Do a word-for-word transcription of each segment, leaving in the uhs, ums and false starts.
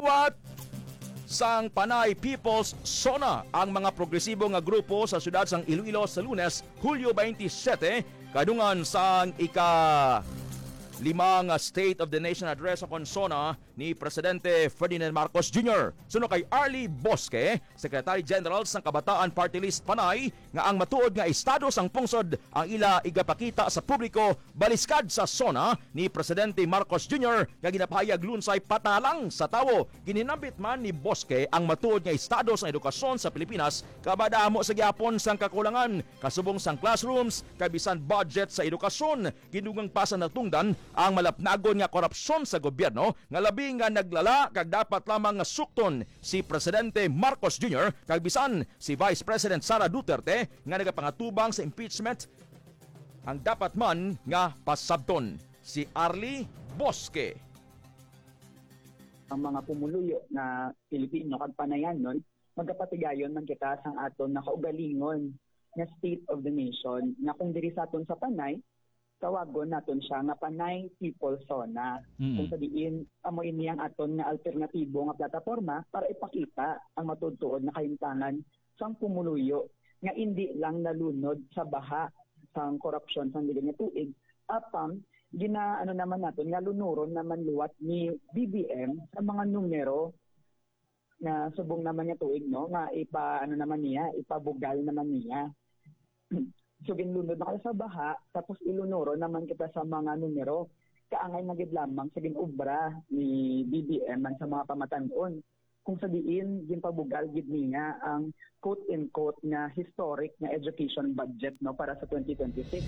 Gidawat sang Panay People's Sona ang mga progresibo nga grupo sa siyudad sang Iloilo sa Lunes, Hulyo twenty-seven, kadungan sang ika limang State of the Nation Address sa Consona ni Presidente Ferdinand Marcos Junior Suno kay Arlie Bosque, Secretary General sang Kabataan Party List Panay, nga ang matuod nga estado sang pungsod ang ila igapakita sa publiko baliskad sa Sona ni Presidente Marcos Junior nga ginapahayag lunsay patalang sa tawo. Gininambit man ni Bosque ang matuod nga estado sang edukasyon sa Pilipinas kabadamo sa gyapon sang kakulangan kasubong sang classrooms kabisan budget sa edukasyon. Ginugang pa sa natungdan ang malapnagon nga korupsyon sa gobyerno nga labi nga naglala kag dapat lamang nga sukton si Presidente Marcos Junior kag bisan si Vice President Sara Duterte nga nagapangatubang sa impeachment ang dapat man nga pasabton. Si Arlie Bosque. Ang mga pumuluyo na Pilipino kag panayanon magapatigayon man kita sang aton na kaugalingon nga State of the Nation na kung diri sa aton sa Panay tawagon naton siya nga Panay People Sona. Mm-hmm. Kung sabihin, amo ini ang aton nga alternatibo nga plataporma para ipakita ang matutuod na kahimtangan sang pumuluyo nga hindi lang nalunod sa baha sang korupsyon sang dili nga tuig. Apang gina ano naman naton nga lunuron naman luwat ni B B M sa mga numero na subong naman niya tuig no nga ipa ano naman niya ipabugal naman niya. So ginlunod na kayo sa baha, tapos ilunuro naman kita sa mga numero. Kaangay na gid lamang sa ginubra ni B B M man sa mga pamatanon. Kung sabihin, ginpabugal gid niya ang quote-unquote na historic na education budget no para sa twenty twenty-six.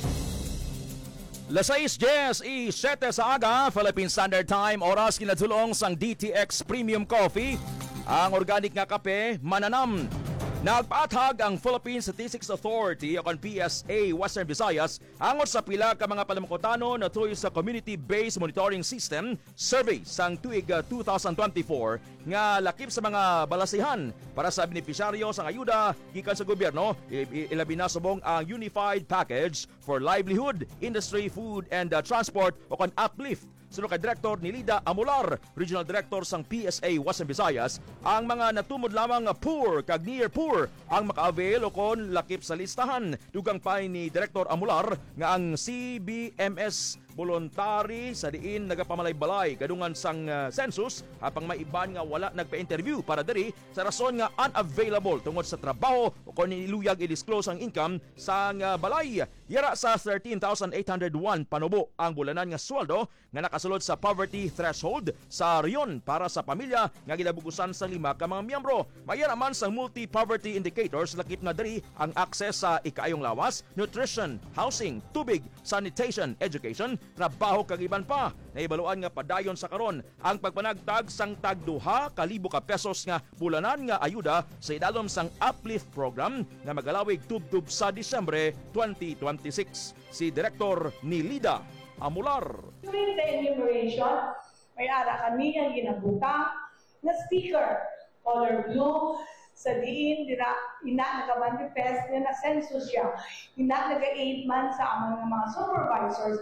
Las seis Jess y siete sa aga, Philippine Standard Time, oras kinadulong sang D T X Premium Coffee. Ang organic nga kape, mananam. Nagpaathag ang Philippine Statistics Authority o P S A Western Visayas angot sa pila ka mga palamukotano na tuyo sa Community-Based Monitoring System survey sang tuig twenty twenty-four nga lakip sa mga balasihan para sa benepisyaryo sang ayuda gikan sa gobyerno. Ilabi na subong ang Unified Package for Livelihood, Industry, Food and uh, Transport o kan Uplift. Suno kay Director ni Lida Amular, Regional Director sang P S A Western Visayas, ang mga natumod lamang poor kag near poor ang maka-avail o kon lakip sa listahan. Dugang pa ni Director Amular nga ang C B M S voluntary sa diin nagapamalay-balay kadungan sang uh, census apang may iban nga wala nagpa-interview para diri sa rason nga unavailable tungod sa trabaho o kon niluyag i-disclose ang income sang uh, balay. Yara sa thirteen thousand eight hundred one panubo ang bulanan nga sweldo nga nakasulod sa poverty threshold sa reyon para sa pamilya nga gilabugusan sa lima ka mga miyembro. Mayara man sang multi-poverty indicators lakip na diri ang access sa ikaayong lawas, nutrition, housing, tubig, sanitation, education, trabaho kag iban pa. Naibaluan nga padayon sa karon ang pagpanagtag sang tag duha ka libo ka pesos nga bulanan nga ayuda sa idalom sang Uplift program nga magalawig tubtub sa Disyembre twenty twenty-six. Si Direktor ni Lida Amular. During the enumeration, may ara kami ang ginabuka na sticker, color blue, sa diin, dira, ina nag-manifest na census siya. Ina nag-aid man sa amang mga supervisors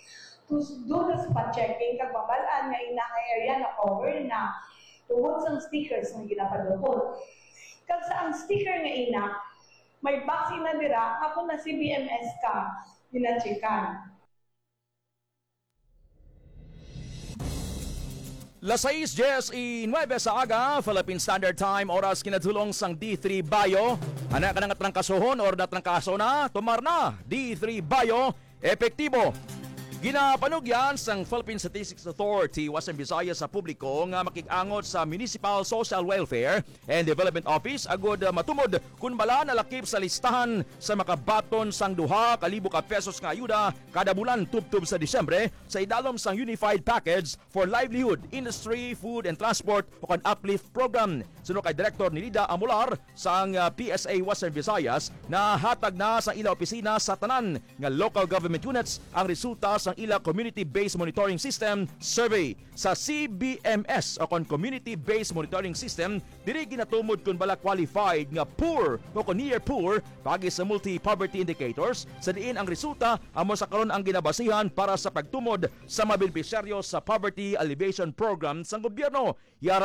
to do the spot checking kag babalaan nga ina nga area na cover na tungod sa stickers nga ginapadukot. Kag sa ang sticker nga ina, may vaccine na dira, ako na C B M S ka, ginachekan. Las seis Jess y nueve sa aga, Philippine Standard Time, oras kinadulong sang D three Bayo. Anak ka nga trangkasuhon or natrangkaso na, tumar na, D three Bayo, epektibo. Ginapanugyan sang Philippine Statistics Authority Western Visayas sa publiko nga makig-angot sa Municipal Social Welfare and Development Office agod uh, matumod kun bala nalakip sa listahan sa makabaton sang duha ka libo ka pesos nga ayuda kada bulan tubtub sa Disyembre sa idalom sang Unified Package for Livelihood, Industry, Food and Transport o kan Uplift program. Suno kay Direktor ni Lida Amular sang uh, P S A Western Visayas na hatag na sa ila opisina sa tanan nga local government units ang resulta sa ang ila Community-Based Monitoring System survey. Sa C B M S o kon Community-Based Monitoring System, diri ginatumod kun bala qualified nga poor o kon near poor pagi sa multi-poverty indicators sa diin ang resulta amo sa karon ang ginabasihan para sa pagtumod sa mga benepisyaryo sa Poverty Alleviation Program sa gobyerno. Yara